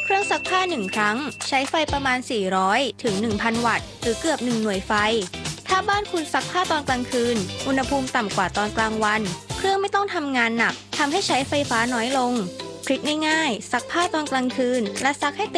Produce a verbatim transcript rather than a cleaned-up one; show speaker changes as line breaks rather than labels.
เครื่องซักผ้าหนึ่งครั้งใช้ไฟประมาณ สี่ร้อย ถึง หนึ่งพัน วัตต์ หรือเกือบ หนึ่ง หน่วยไฟ ถ้าบ้านคุณซักผ้าตอนกลางคืน อุณหภูมิต่ำกว่าตอนกลางวัน เครื่องไม่ต้องทำงานหนัก ทำให้ใช้ไฟฟ้าน้อยลงทริคง่ายๆซักผ้าตอนกลางคืนและซักให้